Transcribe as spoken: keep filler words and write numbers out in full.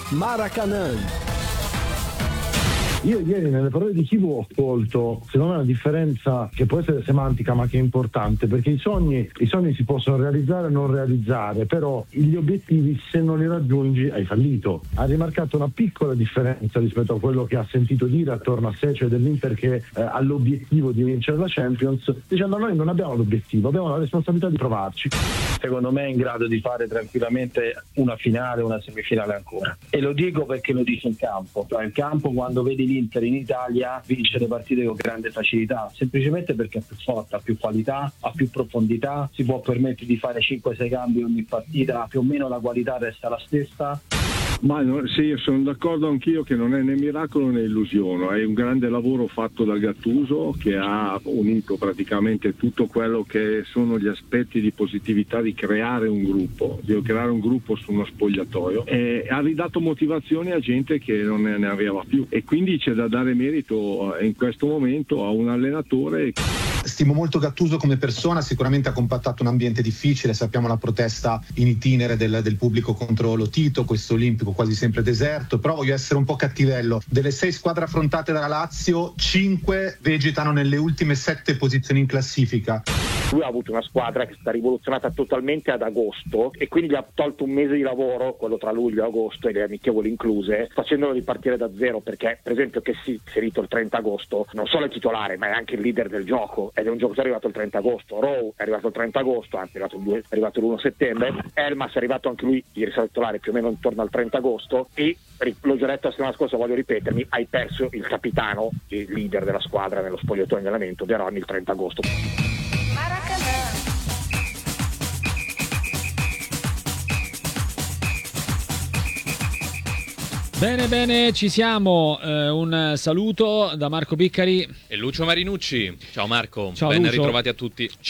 Maracanã. Io ieri nelle parole di Chivu ho colto, secondo me, una differenza che può essere semantica ma che è importante, perché i sogni, i sogni si possono realizzare o non realizzare, però gli obiettivi se non li raggiungi hai fallito. Ha rimarcato una piccola differenza rispetto a quello che ha sentito dire attorno a sé, cioè dell'Inter che eh, ha l'obiettivo di vincere la Champions, dicendo noi non abbiamo l'obiettivo, abbiamo la responsabilità di provarci. Secondo me è in grado di fare tranquillamente una finale, una semifinale ancora. E lo dico perché lo dice in campo. Cioè, in campo, quando vedi l'Inter in Italia, vince le partite con grande facilità, semplicemente perché è più forte, ha più qualità, ha più profondità, si può permettere di fare cinque sei cambi ogni partita, più o meno la qualità resta la stessa. Ma no, sì, sono d'accordo anch'io che non è né miracolo né illusione, è un grande lavoro fatto da Gattuso che ha unito praticamente tutto quello che sono gli aspetti di positività di creare un gruppo, di creare un gruppo su uno spogliatoio, e ha ridato motivazioni a gente che non ne ne aveva più, e quindi c'è da dare merito in questo momento a un allenatore. Stimo molto Gattuso come persona, sicuramente ha compattato un ambiente difficile, sappiamo la protesta in itinere del, del pubblico contro lo Tito, questo olimpico quasi sempre deserto, però voglio essere un po' cattivello. Delle sei squadre affrontate dalla Lazio, cinque vegetano nelle ultime sette posizioni in classifica. Lui ha avuto una squadra che è stata rivoluzionata totalmente ad agosto e quindi gli ha tolto un mese di lavoro, quello tra luglio e agosto e le amichevoli incluse, facendolo ripartire da zero, perché per esempio che si è inserito il trenta agosto non solo è titolare ma è anche il leader del gioco ed è un giocatore arrivato il trenta agosto. Rowe è arrivato il trenta agosto, anzi è arrivato, il due, è arrivato l'primo settembre. Elmas è arrivato anche lui ieri sera titolare più o meno intorno al trenta agosto e l'ho già detto la settimana scorsa, voglio ripetermi, hai perso il capitano, il leader della squadra nello spogliatoio di allenamento, De Rossi, il trenta agosto. Bene, bene, ci siamo. Eh, un saluto da Marco Piccari e Lucio Marinucci. Ciao Marco, Ciao ben Lucio. ritrovati a tutti.